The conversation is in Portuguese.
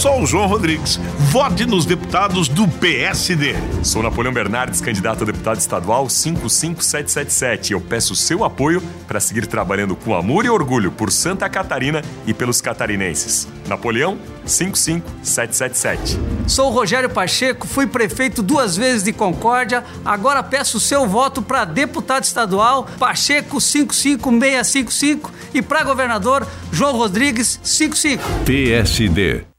Sou o João Rodrigues. Vote nos deputados do PSD. Sou Napoleão Bernardes, candidato a deputado estadual 55777. Eu peço seu apoio para seguir trabalhando com amor e orgulho por Santa Catarina e pelos catarinenses. Napoleão 55777. Sou o Rogério Pacheco, fui prefeito 2 vezes de Concórdia, agora peço seu voto para deputado estadual Pacheco 55655 e para governador João Rodrigues 55. PSD.